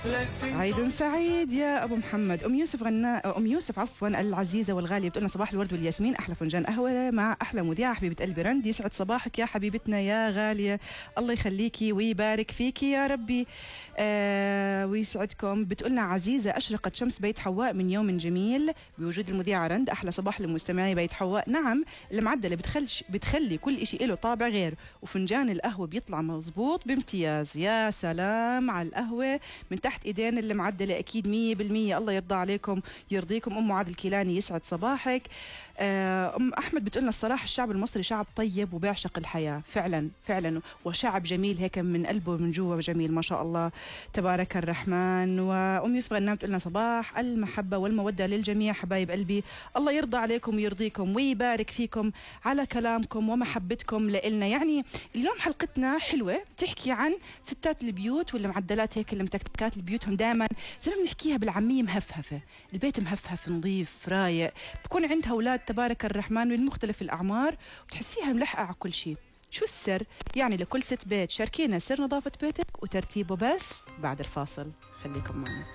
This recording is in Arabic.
عيد سعيد يا ابو محمد. ام يوسف عفوا العزيزه والغاليه بتقولنا صباح الورد والياسمين، احلى فنجان قهوه مع احلى مذيعه حبيبه قلبي رند. يسعد صباحك يا حبيبتنا يا غاليه، الله يخليكي ويبارك فيكي يا ربي. ويسعدكم. بتقولنا عزيزه اشرقت شمس بيت حواء من يوم جميل بوجود المذيعه رند. احلى صباح لمستمعي بيت حواء. نعم المعدله بتخلي كل إشي له طابع غير، وفنجان القهوه بيطلع مزبوط بامتياز. يا سلام على القهوه من تحت ايدين اللي معدله اكيد 100%. الله يرضى عليكم يرضيكم. ام عاد الكيلاني يسعد صباحك. ام احمد بتقولنا الصراحه الشعب المصري شعب طيب وبيعشق الحياه، فعلا فعلا، وشعب جميل هيك من قلبه من جوا جميل ما شاء الله تبارك الرحمن. وام يوسف غنام بتقولنا صباح المحبه والموده للجميع حبايب قلبي، الله يرضى عليكم ويرضيكم ويبارك فيكم على كلامكم ومحبتكم لإلنا. يعني اليوم حلقتنا حلوه بتحكي عن ستات البيوت واللي معدلات هيك اللي متكتكات بيوتهم دائما زي ما بنحكيها بالعاميه مهفهفه، البيت مهفهف نظيف رايق، بكون عندها اولاد تبارك الرحمن من مختلف الاعمار وتحسيها ملحقه على كل شيء. شو السر؟ يعني لكل ست بيت شاركينا سر نظافه بيتك وترتيبه بس بعد الفاصل، خليكم معنا.